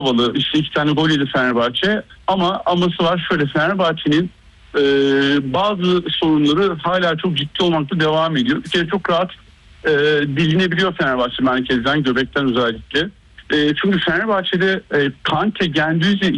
havalı. İşte 2 tane gol yedi Fenerbahçe. Ama aması var şöyle, Fenerbahçe'nin bazı sorunları hala çok ciddi olmakta devam ediyor. Bir kere çok rahat dilinebiliyor Fenerbahçe merkezden, göbekten özellikle. Çünkü Fenerbahçe'de Kante, Gendüzi